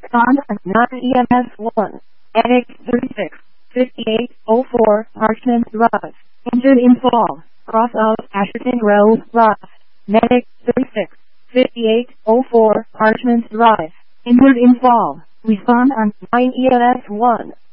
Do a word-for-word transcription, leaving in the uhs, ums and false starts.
Respond on nine E M S one. Addict thirty-six, fifty-eight oh four, Parchment Drive. Injured in fall. Cross out Asherton Road, Ross. Medic thirty-six, fifty-eight oh four, Parchment Drive. Injured in fall. Respond on nine E M S one.